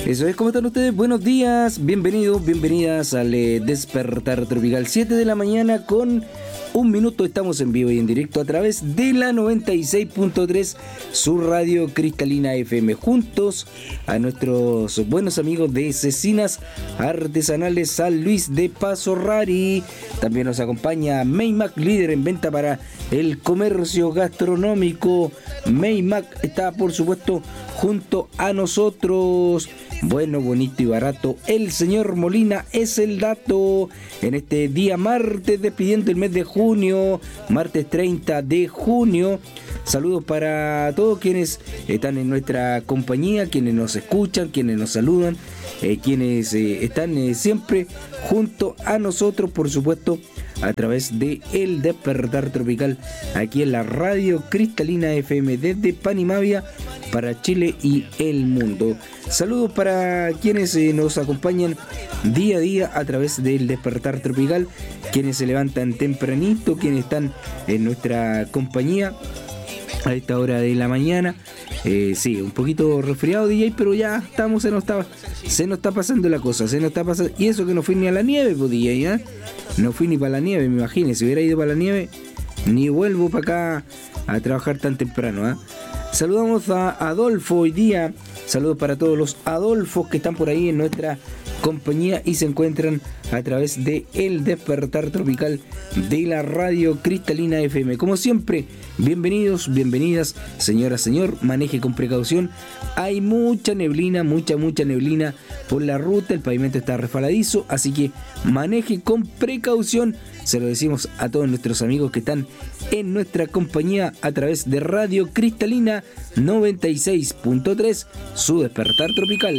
Eso es, ¿cómo están ustedes? Buenos días, bienvenidos, bienvenidas al Despertar Tropical. 7 de la mañana con un minuto, estamos en vivo y en directo a través de la 96.3, su radio cristalina FM, juntos a nuestros buenos amigos de Cecinas Artesanales San Luis de Paso Rari. También nos acompaña Maymac, líder en venta para el comercio gastronómico. Maymac está, por supuesto, junto a nosotros. Bueno, bonito y barato. El señor Molina es el dato. En este día martes, despidiendo el mes de junio, martes 30 de junio. Saludos para todos quienes están en nuestra compañía, quienes nos escuchan, quienes nos saludan, quienes están siempre junto a nosotros, por supuesto, a través de El Despertar Tropical, aquí en la radio cristalina FM desde Panimavia para Chile y el mundo. Saludos para quienes nos acompañan día a día a través del Despertar Tropical, quienes se levantan tempranito, quienes están en nuestra compañía a esta hora de la mañana. Sí, un poquito resfriado, DJ, pero ya estamos, se nos está pasando la cosa, y eso que no fui ni a la nieve, pues, DJ, ¿eh? No fui ni para la nieve, me imagino. Si hubiera ido para la nieve, ni vuelvo para acá a trabajar tan temprano, ¿eh? Saludamos a Adolfo hoy día. Saludos para todos los Adolfos que están por ahí en nuestra compañía y se encuentran a través de El Despertar Tropical de la radio cristalina FM. Como siempre, bienvenidos, bienvenidas, señora, señor, maneje con precaución. Hay mucha neblina por la ruta, el pavimento está resbaladizo, así que maneje con precaución. Se lo decimos a todos nuestros amigos que están en nuestra compañía a través de Radio Cristalina 96.3, su Despertar Tropical.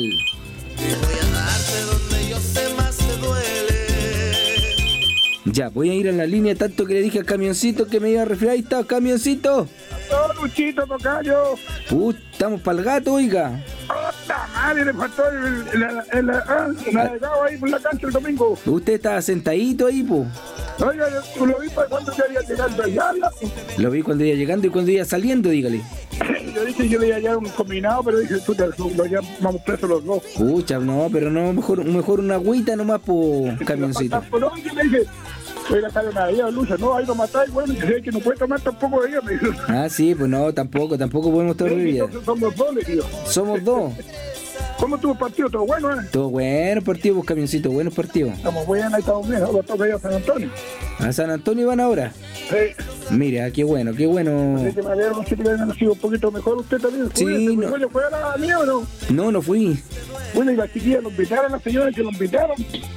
Ya, voy a ir a la línea, tanto que le dije al camioncito que me iba a resfriar. Ahí está, camioncito. ¡Oh, Luchito, tocayo! Estamos para el gato, oiga. ¡Otra madre! Le faltó el agregado ahí por la cancha el domingo. Usted estaba sentadito ahí, po. Oiga, yo lo vi para cuando ya iba llegando allá. Lo vi cuando iba llegando y cuando iba saliendo, dígale. Yo dije, yo le iba a llevar un combinado, pero dije, puta, lo llamamos presos los dos. Pucha, no, pero no, mejor una agüita nomás, po, camioncito. No, yo le dije, voy a sacar una bebida, Lucha, no, ahí lo matáis, bueno, que no puede tomar tampoco bebida, me dijo. Ah, sí, pues no, tampoco podemos tomar bebida. Somos dos, le digo. Somos dos. ¿Cómo estuvo el partido? ¿Todo bueno, eh? Todo bueno partido, pues, camioncito, buenos partidos. Estamos buenos, ahí estamos bien, ahora toca ir a San Antonio. ¿A San Antonio van ahora? Sí. Mira, qué bueno, qué bueno. Así que me alegro mucho que hayan sido un poquito mejor usted también. Sí, no. ¿Fue a la mía o no? No fui. Bueno, y las chiquillas lo invitaron, las señoras que lo invitaron.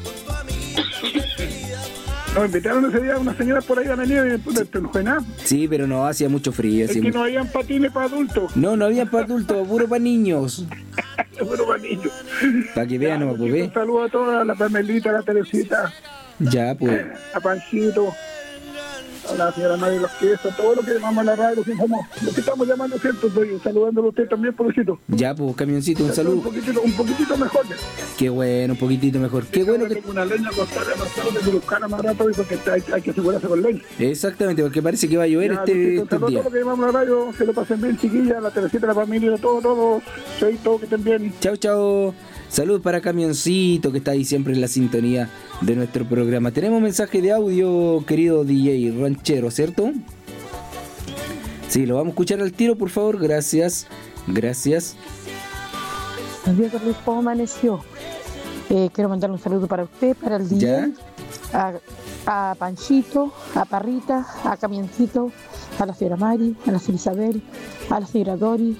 Nos invitaron ese día unas señoras por ahí a la nieve y no fue nada. Sí, pero no, hacía mucho frío. Es que no habían patines para adultos. No había para adultos, puro para niños. Puro para niños. Para que vean, no, pues ve. Un saludo a todas, a la Pamelita, a la Teresita. Ya, pues. A Panchito. A la señora María de los Quesos, todo lo que llamamos a la radio, lo que estamos llamando, ¿cierto? Estoy saludándolo a usted también, pobrecito. Ya, pues, camioncito, un saludo. Un poquitito mejor. Qué bueno, un poquitito mejor. Qué bueno que... Una leña cortada demasiado de buscar más rato porque hay que asegurarse con leña. Exactamente, porque parece que va a llover este día. Todo lo que llamamos a la radio, que lo pasen bien, chiquillas, la Teresita, la familia, todo, todo que estén bien. Chao. Saludos para Camioncito, que está ahí siempre en la sintonía de nuestro programa. Tenemos mensaje de audio, querido DJ Ranchero, ¿cierto? Sí, lo vamos a escuchar al tiro, por favor. Gracias. Buenos días, Luis, ¿cómo amaneció? Quiero mandar un saludo para usted, para el DJ, a Panchito, a Parrita, a Camioncito, a la señora Mari, a la señora Isabel, a la señora Dori,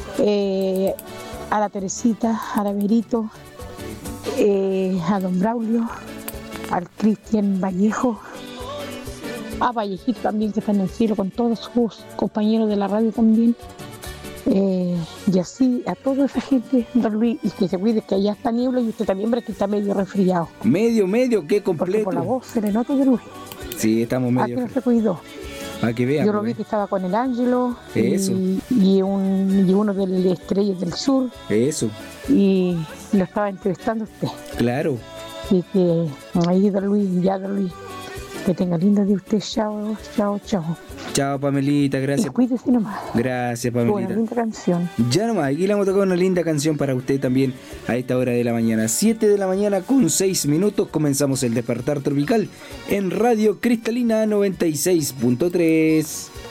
a la Teresita, a la Verito, a don Braulio, al Cristian Vallejo, a Vallejito también, que está en el cielo, con todos sus compañeros de la radio también, y así a toda esa gente, don Luis, y que se cuide, que allá está niebla y usted también ve que está medio resfriado. Medio, qué completo. Porque por la voz se le nota de Luis. Sí, estamos medio. ¿A qué no se cuidó? Para que vean. Yo lo vi que estaba con el Ángelo. Eso. Y uno de las Estrellas del Sur. Eso. Y lo estaba entrevistando usted. Claro. Así que ahí, don Luis, Que tenga linda de usted. Chao, chao, chao. Chao, Pamelita, Y gracias. cuídese nomás. Gracias, Buena, Pamelita. linda canción. Ya nomás, aquí le vamos a tocar una linda canción para usted también a esta hora de la mañana. 7 de la mañana con 6 minutos comenzamos el Despertar Tropical en Radio Cristalina 96.3.